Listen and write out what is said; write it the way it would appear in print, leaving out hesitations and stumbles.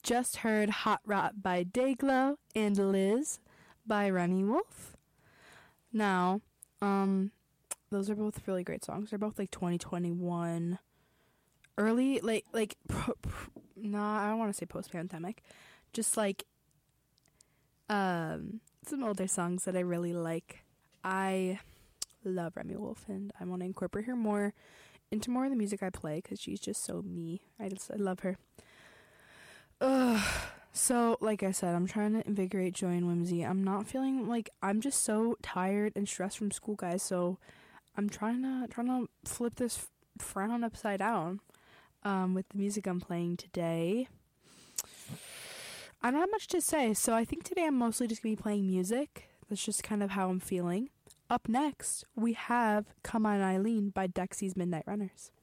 just heard Hot Rot by Dayglow and Liz by Remy Wolf. Now, those are both really great songs. They're both like 2021 early, I don't want to say post-pandemic, just like some older songs that I really like. I love Remy Wolf, and I want to incorporate her more into more of the music I play because she's just so me. I love her. So like I said, I'm trying to invigorate joy and whimsy. I'm not feeling like, I'm just so tired and stressed from school, guys. So I'm trying to flip this frown upside down with the music I'm playing today. I don't have much to say, so I think today I'm mostly just gonna be playing music. That's just kind of how I'm feeling. Up next, we have Come On Eileen by Dexy's Midnight Runners.